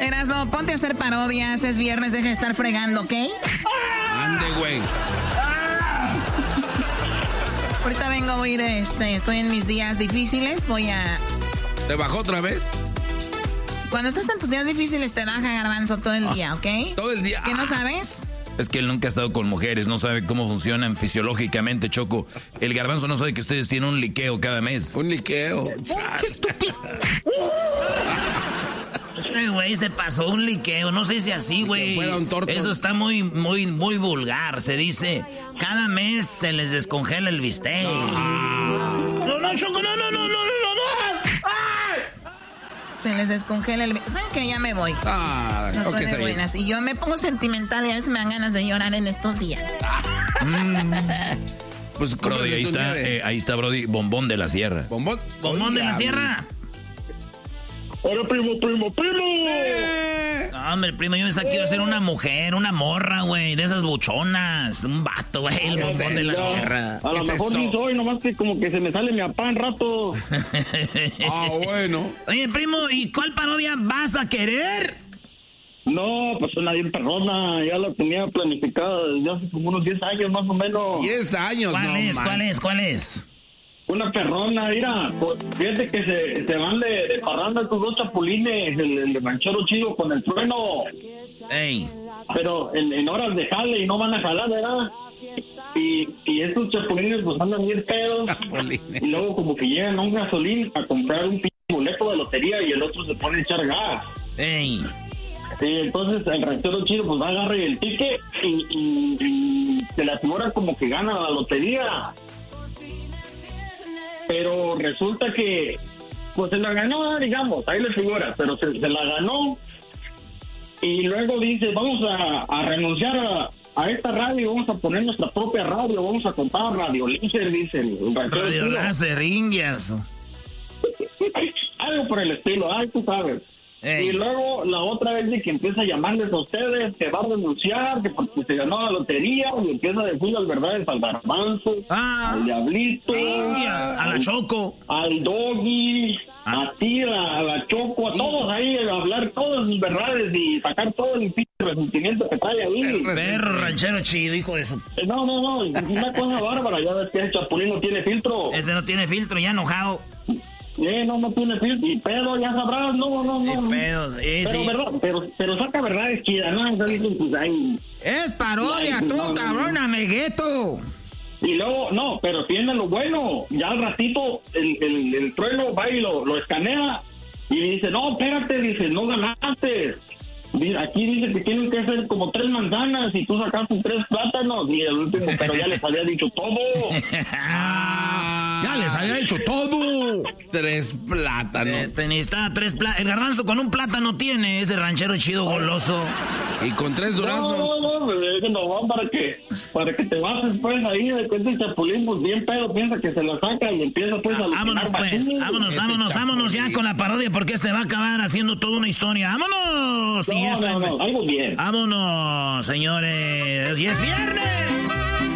Erasno, ponte a hacer parodias, es viernes, deja de estar fregando, ¿ok? Ande, güey. Ahorita vengo a ir, estoy en mis días difíciles, voy a... ¿Te bajó otra vez? Cuando estás en tus días difíciles te baja, Garbanzo, todo el día, ¿ok? Todo el día. ¿Qué no sabes? Es que él nunca ha estado con mujeres, no sabe cómo funcionan fisiológicamente, Choco. El Garbanzo no sabe que ustedes tienen un liqueo cada mes. Un liqueo. ¡Qué estúpido! Este güey se pasó un liqueo, no sé si así, güey. Eso está muy vulgar. Se dice, cada mes se les descongela el bistec. No, Choco, no. Se les descongela el... ¿Saben qué? Ya me voy. No estoy de buenas. Y yo me pongo sentimental y a veces me dan ganas de llorar en estos días. Pues, Brody, ahí está, Brody, Bombón de la Sierra. ¿Bombón de la Sierra? ¡Hola, primo! No, hombre, primo, yo pensaba que iba a ser una mujer, una morra, güey, de esas buchonas. Un vato, güey, el Bombón de la Sierra. A lo mejor sí soy, nomás que como que se me sale mi apá en rato. Bueno. Oye, primo, ¿y cuál parodia vas a querer? No, pues una bien perrona, ya la tenía planificada desde hace como unos 10 años más o menos. 10 años, ¿Cuál es? Una perrona, mira, fíjate que se van de parranda estos dos chapulines, el ranchero chido con el trueno. Ey. Pero en horas de jale y no van a jalar, ¿verdad? Y estos chapulines pues andan bien pedos. Y luego como que llegan a un gasolín a comprar un boleto de lotería y el otro se pone a echar gas. Ey. Y entonces el ranchero chido pues agarra el ticket y se le asegura como que gana la lotería. Pero resulta que pues se la ganó, digamos, ahí le figura, pero se la ganó y luego dice, vamos a renunciar a esta radio, vamos a poner nuestra propia radio, vamos a contar Radio Láser, dice el Radio Láser, indias. Algo por el estilo, tú sabes. Ey. Y luego la otra vez de que empieza a llamarles a ustedes, que va a renunciar, que porque se ganó la lotería, y empieza a decir las verdades al Garbanzo, al Diablito, a la Choco, al Doggy, a ti, a la Choco, a todos ahí, a hablar todas las verdades y sacar todo el resentimiento que trae ahí. Perro ranchero chido, hijo de eso. No, una cosa bárbara, ya ves que el Chapulín no tiene filtro. Ese no tiene filtro, ya enojado. No tiene filtro. Y pedo, ya sabrás, no. Y pedo, sí. ¿Verdad? Pero saca verdades chidas, ¿no? Pues ahí. Es parodia, tú, cabrón, amiguito. Y luego, no, pero tiene lo bueno. Ya al ratito, el trueno va y lo escanea. Y dice, no, espérate, dice, no ganaste. Aquí dice que tienen que hacer como 3 manzanas y tú sacaste 3 plátanos. Y el último, pero ya les había dicho todo. Ya les había dicho todo. 3 plátanos. Necesitaba 3 plátanos. El Garbanzo con un plátano tiene, ese ranchero chido goloso. Y con 3 duraznos. No, para que te bases pues ahí de que este Chapulín pues bien pedo piensa que se lo saca y empieza pues a... Vámonos pues, vámonos ya con la parodia porque este va a acabar haciendo toda una historia. ¡Vámonos! Algo bien. ¡Vámonos, señores! ¡Y es viernes!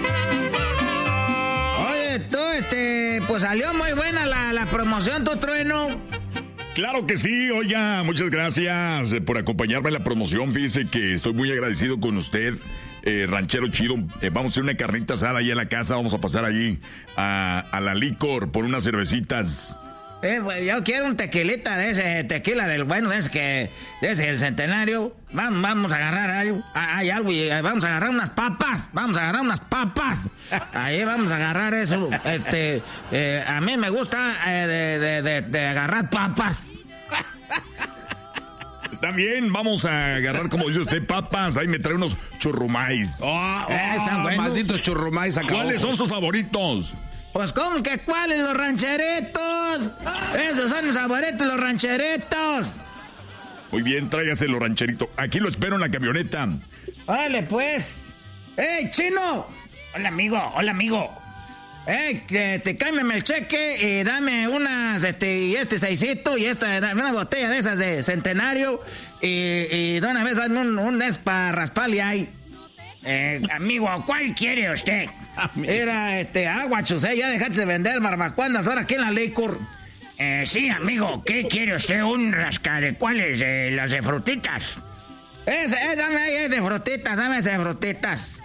Oye, tú, pues salió muy buena la promoción, tu trueno. Claro que sí, oiga, muchas gracias por acompañarme en la promoción. Fíjese que estoy muy agradecido con usted, ranchero chido. Vamos a hacer una carnita asada ahí en la casa, vamos a pasar allí a la licor por unas cervecitas. Pues yo quiero un tequilita de ese tequila del bueno, de ese el centenario. Vamos a agarrar algo, vamos a agarrar unas papas. Ahí vamos a agarrar eso. A mí me gusta de agarrar papas. Está bien, vamos a agarrar, como dice usted, papas. Ahí me trae unos churrumais. Malditos churrumais. ¿Cuáles son sus favoritos? Pues, ¿cómo que cuáles? Los rancheritos. Esos son los favoritos, los rancheritos. Muy bien, tráigase los rancheritos. Aquí lo espero en la camioneta. Vale, pues. ¡Ey, chino! Hola, amigo. Cámbiame el cheque y dame unas, y este 6 y dame una botella de esas de centenario y de una vez dame un para rasparle ahí. Amigo, ¿cuál quiere usted? Era, agua, chusé, ya dejaste de vender barbacoanas ahora aquí en la licor. Sí, amigo, ¿qué quiere usted? ¿Un rascade? ¿Cuáles? ¿Los de frutitas? Dame de frutitas, dame de frutitas.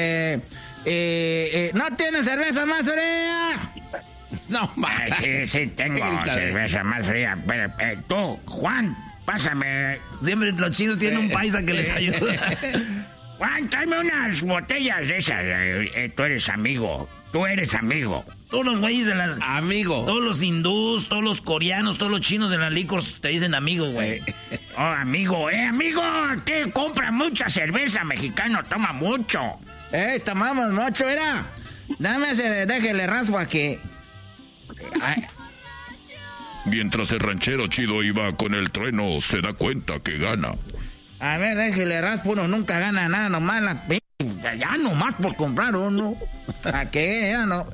¿No tiene cerveza más fría? No, Sí, tengo cerveza más fría. Pero tú, Juan, pásame. Siempre los chinos tienen un paisa que les ayuda. Juan, tráeme unas botellas de esas. Tú eres amigo. Todos los güeyes de las... Amigo. Todos los hindús, todos los coreanos, todos los chinos de las licors te dicen amigo, güey. Oh, amigo, que compra mucha cerveza, mexicano, toma mucho. Tomamos mucho, mira. Déjele raspo aquí. Mientras el ranchero chido iba con el trueno, se da cuenta que gana. A ver, déjele raspo, uno nunca gana nada, nomás ya nomás por comprar uno. ¿A qué? Ya no.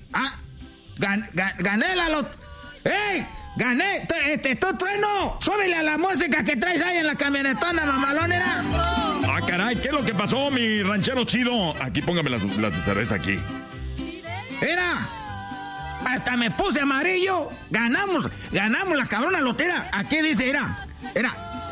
Gané la lot. ¡Ey! ¡Gané! ¡Tú, trueno! ¡Súbele a la música que traes ahí en la camionetona, mamalonera! ¡Ah, caray! ¿Qué es lo que pasó, mi ranchero chido? Aquí, póngame las cervezas aquí. ¡Mira! Hasta me puse amarillo. Ganamos la cabrona lotera. Aquí dice, era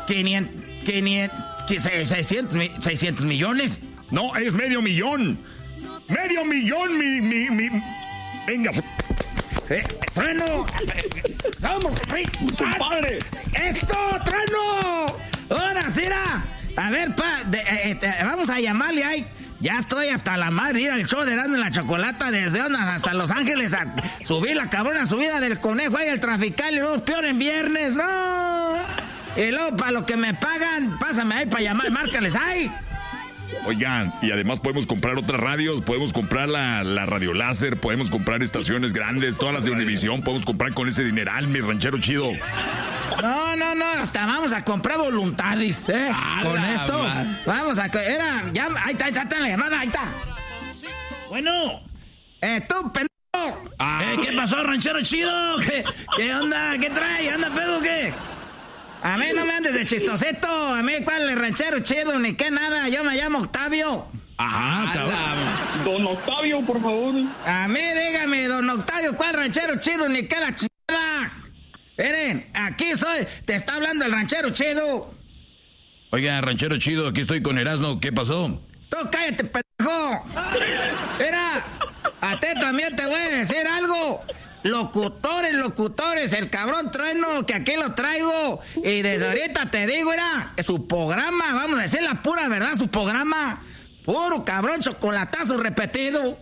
600 millones. No, es medio millón. ¡Medio millón, mi! Venga. ¡Trueno! ¡Somos! ¡Padre! ¡Esto, trueno! ¡Ahora, Cira! A ver, vamos a llamarle ahí. Ya estoy hasta la madre ir al show de Erasmo y la Chocolata desde Ondas hasta Los Ángeles a subir la cabrona subida del conejo ahí al trafical y luego peor en viernes. ¡No! Y luego para lo que me pagan, pásame ahí para llamar, márcales ahí. Oigan, y además podemos comprar otras radios, podemos comprar la radio láser, podemos comprar estaciones grandes, todas las de Univisión, podemos comprar con ese dineral, mi ranchero chido. No, hasta vamos a comprar voluntades, con esto. Vamos a... ahí está la llamada, ahí está. Bueno, tú, pendejo. ¿Qué pasó, ranchero chido? ¿Qué onda? ¿Qué trae? ¿Anda pedo o qué? A mí no me andes de chistosito. A mí, ¿cuál es ranchero chido? Ni qué nada. Yo me llamo Octavio. Ajá, cabrón. Don Octavio, por favor. A mí, dígame, don Octavio, ¿cuál ranchero chido? Ni qué la chingada. Miren, aquí soy. Te está hablando el ranchero chido. Oiga, ranchero chido, aquí estoy con Erasmo. ¿Qué pasó? Tú cállate, pendejo. Mira, a ti también te voy a decir algo. Locutores, el cabrón trueno que aquí lo traigo. Y desde ahorita te digo, su programa, vamos a decir la pura verdad, su programa, puro cabrón chocolatazo repetido.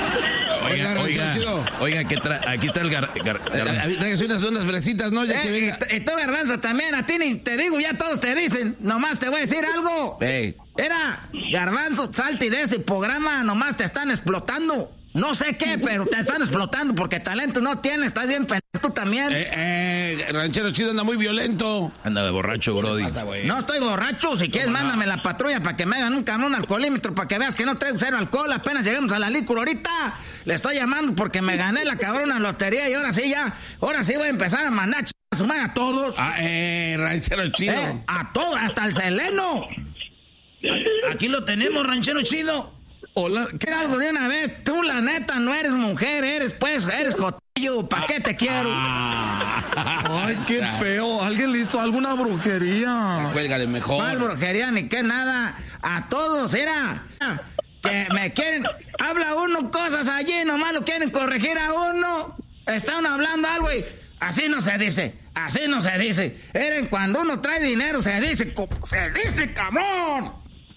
Oiga, que aquí está el tráigase unas fresitas, ¿no? Ya que venga. Y tú, Garbanzo, también, a ti ni te digo, ya todos te dicen, nomás te voy a decir algo. Garbanzo, salte de ese programa, nomás te están explotando. No sé qué, pero te están explotando porque talento no tienes, estás bien pendejo tú también. Ranchero chido anda muy violento. Anda de borracho, brody. No estoy borracho, si quieres mándame la patrulla para que me hagan un cabrón alcoholímetro para que veas que no traigo cero alcohol, apenas llegamos a la licor ahorita. Le estoy llamando porque me gané la cabrona lotería y ahora sí voy a empezar a mandar a su madre a todos. Ranchero chido. A todos, hasta el Seleno. Aquí lo tenemos, ranchero chido. Hola, ¿qué algo de una vez? Tú, la neta, no eres mujer, eres jotillo. ¿Para qué te quiero? Ay, qué feo. ¿Alguien le hizo alguna brujería? Cuélgale mejor. ¿Cuál brujería ni qué nada? A todos, que me quieren... Habla uno cosas allí, nomás lo quieren corregir a uno. Está uno hablando algo y... Así no se dice. Cuando uno trae dinero se dice, cabrón.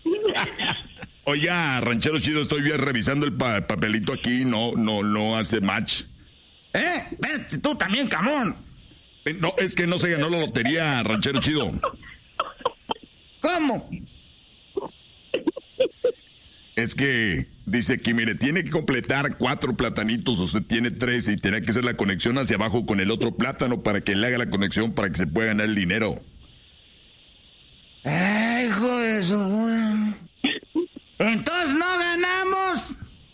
Oiga, ranchero chido, estoy bien revisando el papelito aquí, no hace match. Vete tú también, camón. No, es que no se ganó la lotería, ranchero chido. ¿Cómo? Es que dice aquí, mire, tiene que completar 4 platanitos, usted tiene 3 y tiene que hacer la conexión hacia abajo con el otro plátano para que le haga la conexión para que se pueda ganar el dinero. Hijo de su... Entonces no ganamos.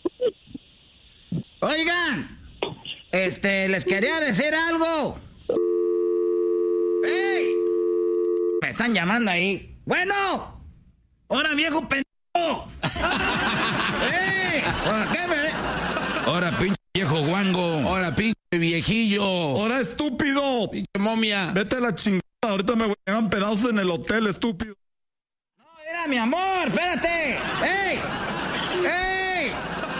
Oigan, les quería decir algo. ¡Ey! Me están llamando ahí. Bueno. ¡Ahora, viejo pendejo! ¡Ey! ¿Por qué me...? ¡Ahora, pinche viejo guango! ¡Ahora, pinche viejillo. Ahora, estúpido. Pinche momia. Vete a la chingada. Ahorita me llegan pedazos en el hotel, estúpido. No, era mi amor, espérate. ¡Ey! ¡Ey!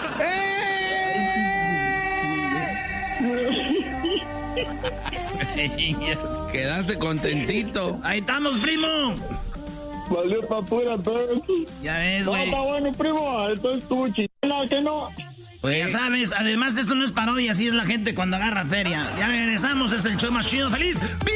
¡Ey! Quedaste contentito. Ahí estamos, primo. Valió pa' pura todo. Ya ves, No, güey. está bueno, primo. Esto estuvo chingona, ¿que no? Pues ya sabes, además esto no es parodia, así es la gente cuando agarra feria. Ya regresamos, es el show más chido. ¡Feliz!